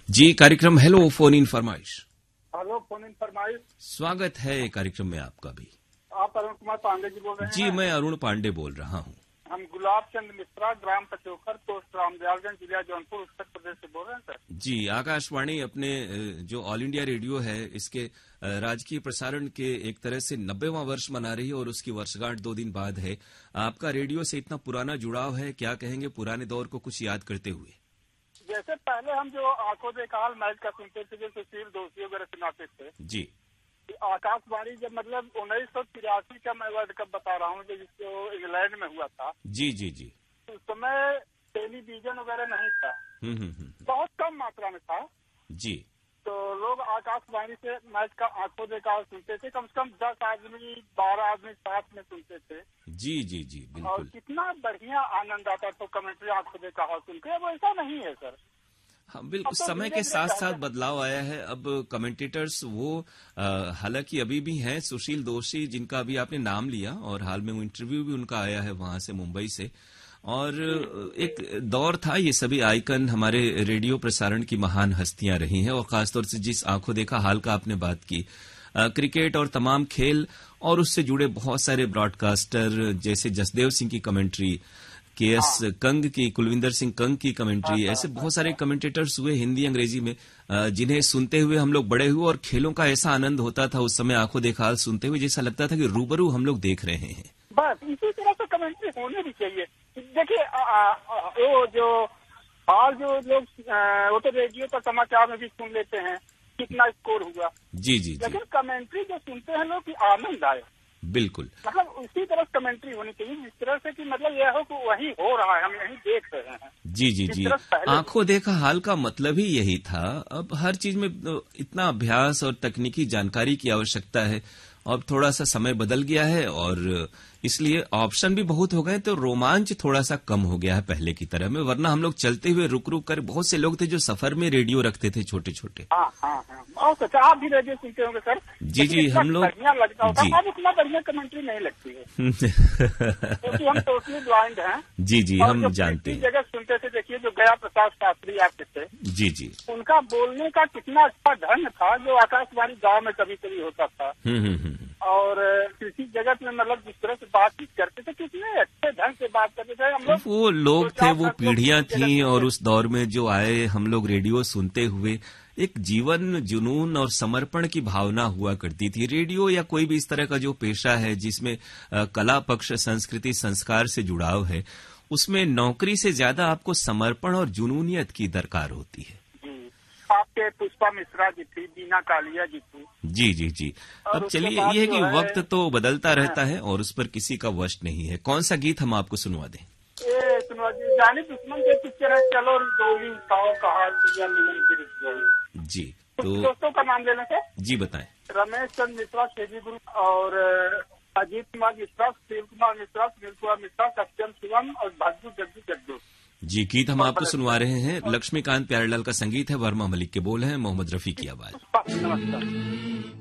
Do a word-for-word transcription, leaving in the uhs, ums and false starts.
जी, कार्यक्रम hello phone in फरमाइश। Hello phone in फरमाइश। स्वागत है कार्यक्रम में आपका भी। आप अरुण कुमार पांडे जी बोल रहे हैं? जी, मैं अरुण पांडे बोल रहा हूँ। हम गुलाब चंद मिश्रा, ग्राम पचोखर, पोस्ट रामदयालगंज, जिला जौनपुर, उत्तर प्रदेश से बोल रहे हैं सर। जी, आकाशवाणी अपने जो ऑल इंडिया रेडियो है इसके राजकीय प्रसारण के एक तरह से नब्बेवां वर्ष मना रही है और उसकी वर्षगांठ दो दिन बाद है। आपका रेडियो से इतना पुराना जुड़ाव है, क्या कहेंगे पुराने दौर को कुछ याद करते हुए? जैसे पहले हम जो आंखों देखा हाल मैच का सुनते थे, जो सुशील दोषी वगैरह सुनाते थे जी, आकाशवाणी जब मतलब उन्नीस सौ तिरासी का मैं वर्ल्ड कप बता रहा हूँ, जो इंग्लैंड में हुआ था। जी जी जी। उस समय टेलीविजन वगैरह नहीं था, हम्म हम्म बहुत कम मात्रा में था जी। तो लोग आकाशवाणी से मैच का आंखों देखा हाल सुनते थे, कम से कम दस आदमी बारह आदमी साथ में सुनते थे। जी जी जी बिल्कुल। और कितना बढ़िया आनंद आता था कमेंट्री आंखों देखा हाल सुन के। अब ऐसा नहीं है सर। हाँ बिल्कुल, समय के साथ साथ बदलाव आया है। अब कमेंटेटर्स वो हालांकि अभी भी हैं, सुशील दोषी जिनका अभी आपने नाम लिया और हाल में वो इंटरव्यू भी उनका आया है वहां से, मुंबई से। और एक दौर था, ये सभी आइकन हमारे रेडियो प्रसारण की महान हस्तियां रही हैं। और खासतौर से जिस आंखों देखा हाल का आपने बात की, आ, क्रिकेट और तमाम खेल और उससे जुड़े बहुत सारे ब्रॉडकास्टर जैसे जसदेव सिंह की कमेंट्री, के एस कंग की, कुलविंदर सिंह कंग की कमेंट्री, ऐसे बहुत सारे कमेंटेटर्स हुए हिंदी अंग्रेजी में जिन्हें सुनते हुए हम लोग बड़े हुए। और खेलों का ऐसा आनंद होता था उस समय आंखों देखा हाल सुनते हुए, जैसा लगता था कि रूबरू हम लोग देख रहे हैं। बस इसी तरह से कमेंट्री होनी भी चाहिए। देखिए वो जो हाल जो लोग वो तो रेडियो पर समाचार में भी सुन लेते हैं कितना स्कोर हुआ। जी जी, लेकिन कमेंट्री जो सुनते हैं लोग की आनंद आए, बिल्कुल मतलब उसी तरह कमेंट्री होनी चाहिए जिस तरह से कि मतलब यह हो कि वही हो रहा है, हम यही देख रहे हैं। जी जी जी, आंखों देखा हाल का मतलब ही यही था। अब हर चीज में इतना अभ्यास और तकनीकी जानकारी की आवश्यकता है। अब थोड़ा सा समय बदल गया है और इसलिए ऑप्शन भी बहुत हो गए, तो रोमांच थोड़ा सा कम हो गया है पहले की तरह में। वरना हम लोग चलते हुए रुक रुक कर, बहुत से लोग थे जो सफर में रेडियो रखते थे छोटे छोटे। हाँ हाँ हाँ, आप भी रेडियो सुनते होंगे सर? जी जी, हम लोग बढ़िया लगता होगा। अब इतना बढ़िया कमेंट्री नहीं लगती है क्योंकि हम टोटली ब्लाइंड हैं। जी जी, हम जानते हैं। जगह सुनते थे, देखिए जो गया प्रसाद शास्त्री आते थे, जी जी, उनका बोलने का कितना अच्छा ढंग था, जो आकाशवाणी गाँव में कभी कभी होता था। और किसी जगत में मतलब जिस तरह से बातचीत करते थे, कितने अच्छे ढंग से बात करते थे हम लोग। वो लोग थे, वो पीढ़ियां थी, और उस दौर में जो आए हम लोग रेडियो सुनते हुए, एक जीवन जुनून और समर्पण की भावना हुआ करती थी। रेडियो या कोई भी इस तरह का जो पेशा है जिसमें कला पक्ष, संस्कृति, संस्कार से जुड़ाव है, उसमें नौकरी से ज्यादा आपको समर्पण और जुनूनियत की दरकार होती है। आपके पुष्पा मिश्रा जी थी, बीना कालिया जी थी। जी जी जी। अब चलिए, ये है कि वक्त तो बदलता रहता है और उस पर किसी का वश नहीं है। कौन सा गीत हम आपको सुनवा दें? ये सुनवा दीजिए, जानी दुश्मन के पिक्चर है चलो डोली पाओ कहा जी। तो दोस्तों का नाम लेना सर? जी बताएं। रमेश चंद्र मिश्रा, शेजी गुरु, और अजीत कुमार मिश्रा, शिव कुमार मिश्रा, सुनील कुमार मिश्रा, सत्यम शिवम और भज्जू जग्जू जग्जू। जी, गीत हम आपको सुनवा रहे हैं। लक्ष्मीकांत प्यारेलाल का संगीत है, वर्मा मलिक के बोल हैं, मोहम्मद रफी की आवाज।